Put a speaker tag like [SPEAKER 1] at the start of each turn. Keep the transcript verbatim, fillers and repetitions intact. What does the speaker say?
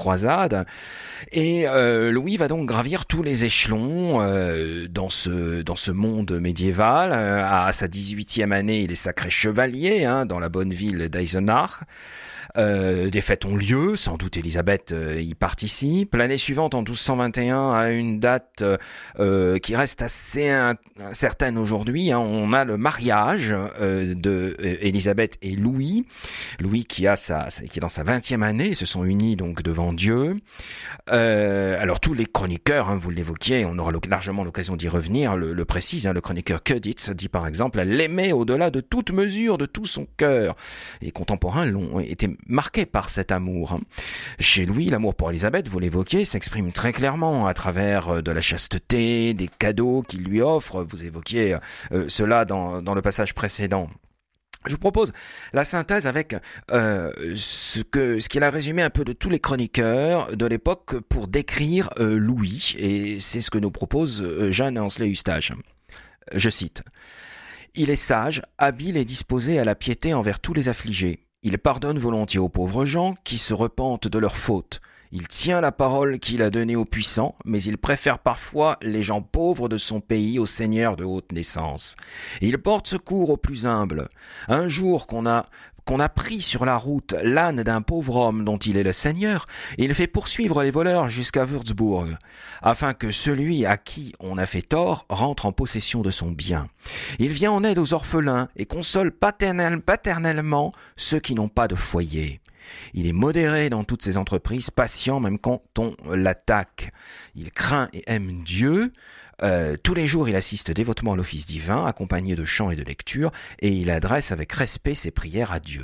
[SPEAKER 1] croisade. Et euh, Louis va donc gravir tous les échelons euh, dans ce dans ce monde médiéval. Euh, à sa dix-huitième année, il est sacré chevalier hein, dans la bonne ville d'Eisenach. Euh, des fêtes ont lieu, sans doute Élisabeth euh, y participe. L'année suivante, en douze cent vingt et un, à une date euh, qui reste assez incertaine aujourd'hui, hein, on a le mariage euh, de euh, Élisabeth et Louis. Louis qui a sa, qui est dans sa vingtième année, ils se sont unis donc devant Dieu. Euh, alors tous les chroniqueurs, hein, vous l'évoquiez, on aura largement l'occasion d'y revenir, le, le précise, hein, le chroniqueur Cuditz dit par exemple, elle l'aimait au-delà de toute mesure, de tout son cœur. Les contemporains l'ont été marqué par cet amour. Chez Louis, l'amour pour Élisabeth, vous l'évoquez, s'exprime très clairement à travers de la chasteté, des cadeaux qu'il lui offre. Vous évoquiez euh, cela dans, dans le passage précédent. Je vous propose la synthèse avec euh, ce que ce qu'il a résumé un peu de tous les chroniqueurs de l'époque pour décrire euh, Louis, et c'est ce que nous propose euh, Jeanne Ancelet-Eustache. Je cite. « Il est sage, habile et disposé à la piété envers tous les affligés. Il pardonne volontiers aux pauvres gens qui se repentent de leurs fautes. Il tient la parole qu'il a donnée aux puissants, mais il préfère parfois les gens pauvres de son pays aux seigneurs de haute naissance. Il porte secours aux plus humbles. Un jour qu'on a qu'on a pris sur la route l'âne d'un pauvre homme dont il est le seigneur, il fait poursuivre les voleurs jusqu'à Würzburg, afin que celui à qui on a fait tort rentre en possession de son bien. Il vient en aide aux orphelins et console paternel, paternellement ceux qui n'ont pas de foyer. Il est modéré dans toutes ses entreprises, patient même quand on l'attaque. Il craint et aime Dieu. Euh, tous les jours, il assiste dévotement à l'office divin, accompagné de chants et de lectures, et il adresse avec respect ses prières à Dieu. »